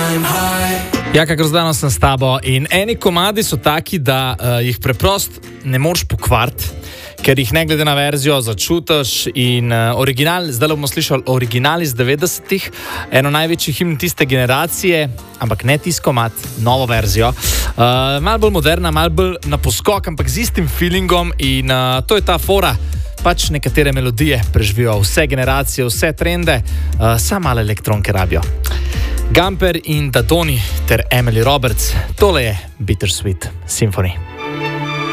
Ja, kakor zdaj sem s tabo in eni komadi so taki, da jih preprosto ne moreš pokvariti, ker jih ne glede na verzijo začutiš in original, zdaj bomo slišali original iz 90-ih, eno največjih himn tiste generacije, ampak ne tisti komad, novo verzijo. Malo bolj moderna, malo bolj na poskok, ampak z istim feelingom in to je ta fora. Pač nekatere melodije preživijo vse generacije, vse trende, samo male elektronke rabijo. Gamper in Dadoni ter Emily Roberts, tole je Bittersweet Symphony.